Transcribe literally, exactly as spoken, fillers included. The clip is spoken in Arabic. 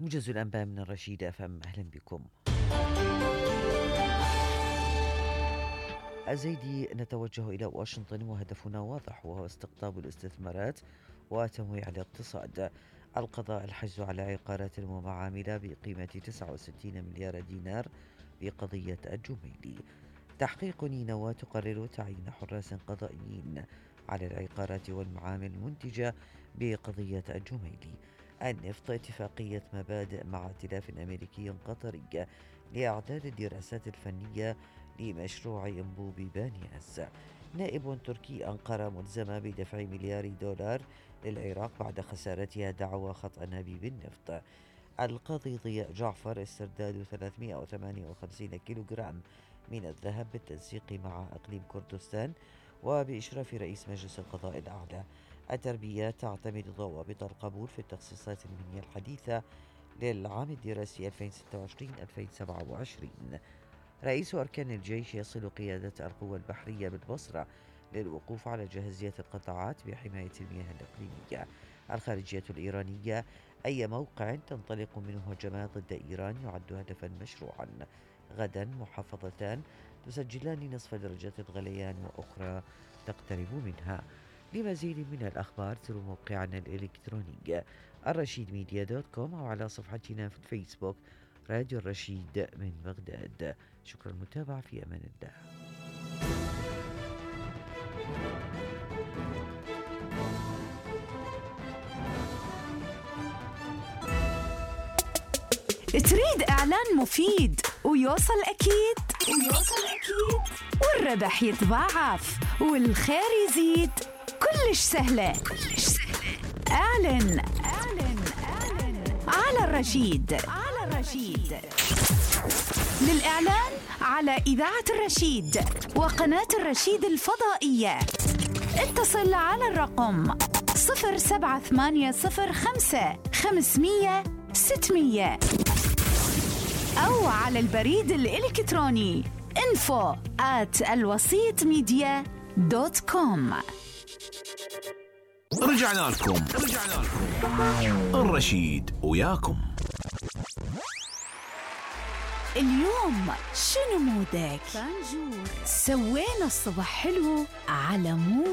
موجز الأنباء من الرشيد أف أم، أهلا بكم. الزيدي: نتوجه إلى واشنطن وهدفنا واضح، وهو استقطاب الاستثمارات وتمويع الاقتصاد. القضاء: الحجز على عقارات ومعامل بقيمة تسعة وستين مليار دينار في قضية الجميلي. تحقيق نينوى تقرر تعيين حراس قضائيين على العقارات والمعامل المنتجة بقضية الجميلي. النفط: اتفاقية مبادئ مع ائتلاف أمريكي قطري لإعداد الدراسات الفنية لمشروع أنبوب بانياس. نائب تركي: أنقرة ملزمة بدفع مليار دولار للعراق بعد خسارتها دعوى خطأ أنابيب النفط. القاضي ضياء جعفر: استرداد ثلاثمائة وثمانية وخمسين كيلوغرام من الذهب بالتنسيق مع إقليم كردستان وبإشراف رئيس مجلس القضاء الأعلى. التربية: تعتمد ضوابط القبول في التخصيصات المهنية الحديثة للعام الدراسي ألفين وستة وعشرين ألفين وسبعة وعشرين. رئيس أركان الجيش يصل قيادة القوى البحرية بالبصرة للوقوف على جاهزية القطاعات بحماية المياه الإقليمية. الخارجية الإيرانية: أي موقع تنطلق منه هجمات ضد إيران يعد هدفا مشروعا. غدا محافظتان تسجلان نصف درجة الغليان وأخرى تقترب منها. لمزيد من الأخبار زوروا موقعنا الإلكتروني الرشيد ميديا دوت كوم أو على صفحتنا في الفيسبوك راديو الرشيد من بغداد. شكرا للمتابعة، في أمان الله. تريد إعلان مفيد ويوصل أكيد ويوصل أكيد والربح يتضاعف والخير يزيد؟ كلش سهلة كلش سهلة. أعلن أعلن أعلن على الرشيد على الرشيد. للإعلان على إذاعة الرشيد وقناة الرشيد الفضائية اتصل على الرقم صفر سبعة ثمانية صفر خمسة خمسمية ستمية أو على البريد الإلكتروني info at الوسيط ميديا دوت كوم. رجعنا لكم رجعنا لكم الرشيد وياكم. اليوم شنو مودك؟ فانجور. سوينا الصبح حلو على مود.